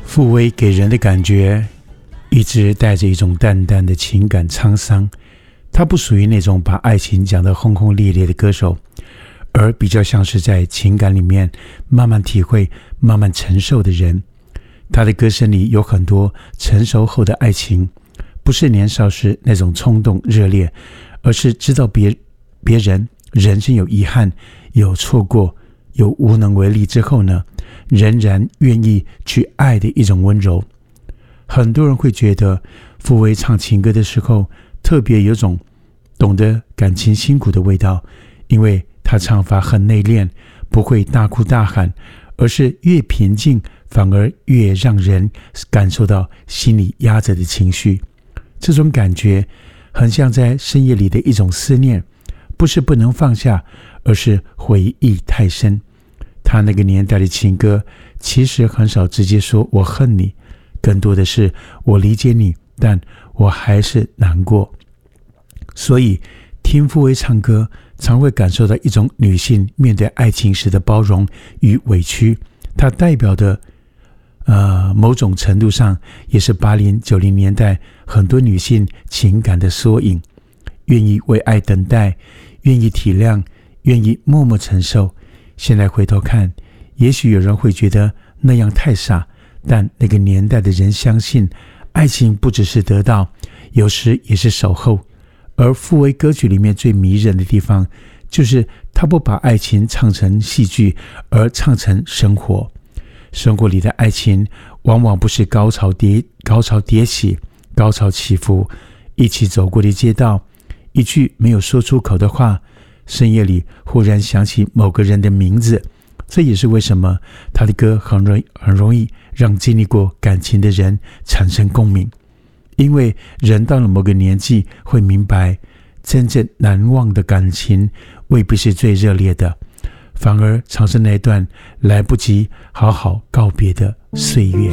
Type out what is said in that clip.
傅威给人的感觉一直带着一种淡淡的情感沧桑，他不属于那种把爱情讲得轰轰烈烈的歌手，而比较像是在情感里面慢慢体会、慢慢承受的人。他的歌声里有很多成熟后的爱情，不是年少时那种冲动热烈，而是知道别人人生有遗憾、有错过、有无能为力之后呢，仍然愿意去爱的一种温柔。很多人会觉得傅威唱情歌的时候特别有种懂得感情辛苦的味道，因为他唱法很内敛，不会大哭大喊，而是越平静反而越让人感受到心里压着的情绪。这种感觉很像在深夜里的一种思念，不是不能放下，而是回忆太深。他那个年代的情歌其实很少直接说我恨你，更多的是我理解你，但我还是难过。所以听傅威唱歌常会感受到一种女性面对爱情时的包容与委屈，它代表的某种程度上也是80、90年代很多女性情感的缩影，愿意为爱等待，愿意体谅，愿意默默承受。现在回头看，也许有人会觉得那样太傻，但那个年代的人相信爱情不只是得到，有时也是守候。而傅威歌曲里面最迷人的地方，就是他不把爱情唱成戏剧，而唱成生活。生活里的爱情往往不是高潮迭起、高潮起伏，一起走过的街道，一句没有说出口的话，深夜里忽然想起某个人的名字。这也是为什么他的歌很容易让经历过感情的人产生共鸣，因为人到了某个年纪会明白，真正难忘的感情未必是最热烈的，反而常是那段来不及好好告别的岁月。